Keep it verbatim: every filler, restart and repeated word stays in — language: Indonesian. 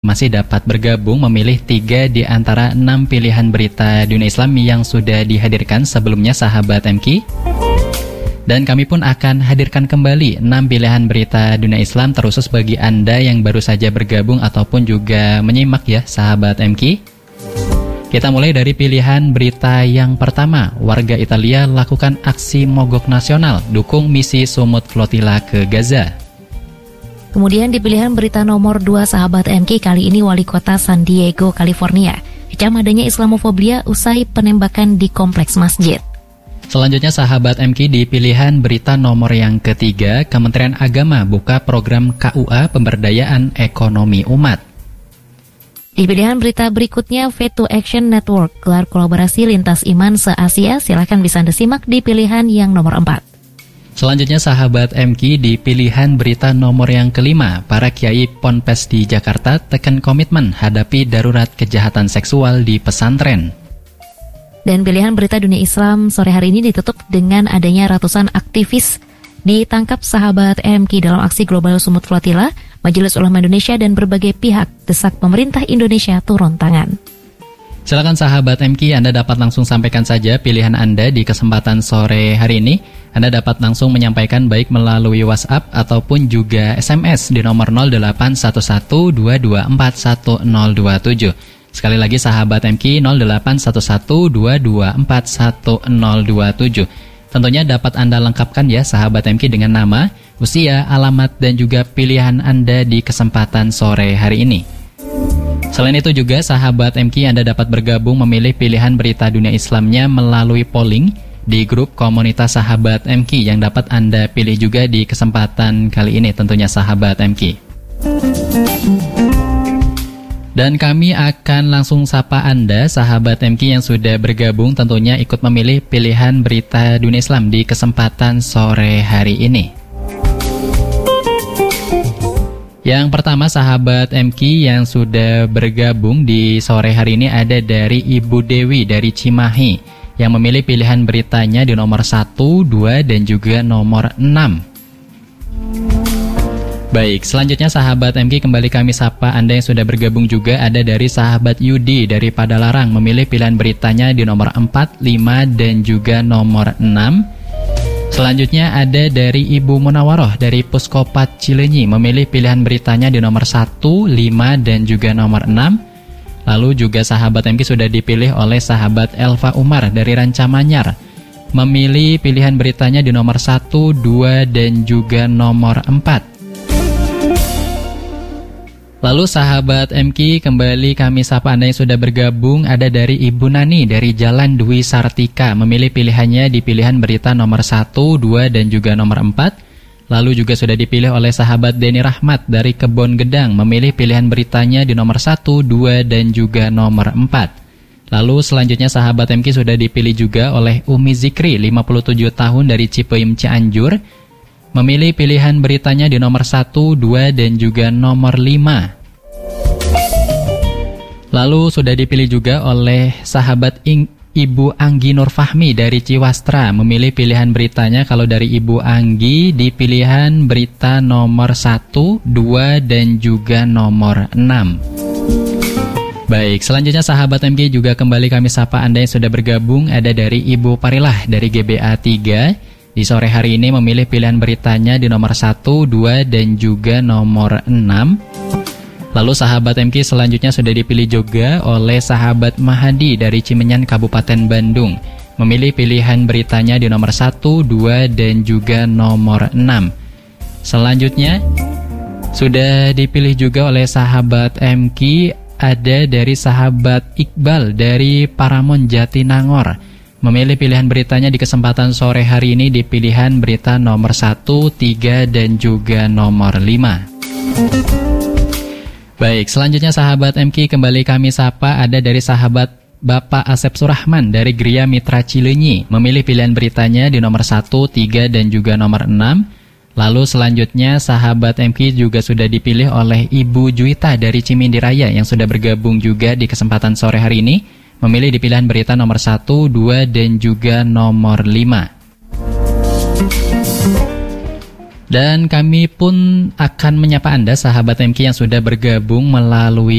masih dapat bergabung memilih tiga di antara enam pilihan berita dunia Islam yang sudah dihadirkan sebelumnya sahabat M K. Dan kami pun akan hadirkan kembali enam pilihan berita dunia Islam terkhusus bagi Anda yang baru saja bergabung ataupun juga menyimak ya sahabat M K. Kita mulai dari pilihan berita yang pertama. Warga Italia lakukan aksi mogok nasional, dukung misi sumut flotila ke Gaza. Kemudian di pilihan berita nomor dua sahabat M K, kali ini Wali Kota San Diego, California dicam adanya Islamofobia usai penembakan di kompleks masjid. Selanjutnya sahabat M K, di pilihan berita nomor yang ketiga, Kementerian Agama buka program K U A Pemberdayaan Ekonomi Umat. Di pilihan berita berikutnya, Faith to Action Network gelar kolaborasi lintas iman se-Asia. Silakan bisa Anda simak di pilihan yang nomor empat. Selanjutnya sahabat M K, di pilihan berita nomor yang kelima, para kiai ponpes di Jakarta tekan komitmen hadapi darurat kejahatan seksual di pesantren. Dan pilihan berita dunia Islam sore hari ini ditutup dengan adanya ratusan aktivis ditangkap sahabat M K dalam aksi global sumut flotila. Majelis Ulama Indonesia dan berbagai pihak desak pemerintah Indonesia turun tangan. Silakan sahabat M K, Anda dapat langsung sampaikan saja pilihan Anda di kesempatan sore hari ini. Anda dapat langsung menyampaikan baik melalui WhatsApp ataupun juga S M S di nomor nol delapan satu satu dua dua empat satu nol dua tujuh. Sekali lagi sahabat M K, nol delapan satu satu dua dua empat satu nol dua tujuh. Tentunya dapat Anda lengkapkan ya sahabat M K dengan nama, usia, alamat, dan juga pilihan Anda di kesempatan sore hari ini. Selain itu juga sahabat M K, Anda dapat bergabung memilih pilihan berita dunia Islamnya melalui polling di grup komunitas sahabat M K yang dapat Anda pilih juga di kesempatan kali ini tentunya sahabat M K. Dan kami akan langsung sapa Anda, sahabat M K yang sudah bergabung tentunya ikut memilih pilihan berita dunia Islam di kesempatan sore hari ini. Yang pertama sahabat M K yang sudah bergabung di sore hari ini ada dari Ibu Dewi dari Cimahi yang memilih pilihan beritanya di nomor satu, dua, dan juga nomor enam. Baik, selanjutnya sahabat M K kembali kami sapa Anda yang sudah bergabung juga ada dari sahabat Yudi dari Padalarang memilih pilihan beritanya di nomor empat, lima, dan juga nomor enam. Selanjutnya ada dari Ibu Munawaroh dari Puskopat Cilenyi memilih pilihan beritanya di nomor satu, lima, dan juga nomor enam. Lalu juga sahabat M K sudah dipilih oleh sahabat Elva Umar dari Rancamanyar memilih pilihan beritanya di nomor satu, dua, dan juga nomor empat. Lalu sahabat M K kembali kami sapa Anda yang sudah bergabung ada dari Ibu Nani dari Jalan Dwi Sartika memilih pilihannya di pilihan berita nomor satu, dua, dan juga nomor empat. Lalu juga sudah dipilih oleh sahabat Deni Rahmat dari Kebon Gedang memilih pilihan beritanya di nomor satu, dua, dan juga nomor empat. Lalu selanjutnya sahabat M K sudah dipilih juga oleh Umi Zikri lima puluh tujuh tahun dari Cipeim Cianjur memilih pilihan beritanya di nomor satu, dua, dan juga nomor lima. Lalu sudah dipilih juga oleh sahabat Ing, Ibu Anggi Nur Fahmi dari Ciwastra memilih pilihan beritanya kalau dari Ibu Anggi di pilihan berita nomor satu, dua, dan juga nomor enam. Baik, selanjutnya sahabat M K juga kembali kami sapa Anda yang sudah bergabung ada dari Ibu Parilah dari G B A tiga. Di sore hari ini memilih pilihan beritanya di nomor satu, dua, dan juga nomor enam. Lalu sahabat M K selanjutnya sudah dipilih juga oleh sahabat Mahadi dari Cimenyan Kabupaten Bandung memilih pilihan beritanya di nomor satu, dua, dan juga nomor enam. Selanjutnya sudah dipilih juga oleh sahabat M K ada dari sahabat Iqbal dari Paramon Jatinangor memilih pilihan beritanya di kesempatan sore hari ini di pilihan berita nomor satu, tiga, dan juga nomor lima. Baik, selanjutnya sahabat M K kembali kami sapa ada dari sahabat Bapak Asep Surahman dari Gria Mitra Cileunyi memilih pilihan beritanya di nomor satu, tiga, dan juga nomor enam. Lalu selanjutnya sahabat M K juga sudah dipilih oleh Ibu Juwita dari Cimindi Raya yang sudah bergabung juga di kesempatan sore hari ini memilih di pilihan berita nomor satu, dua, dan juga nomor lima. Dan kami pun akan menyapa Anda sahabat M K yang sudah bergabung melalui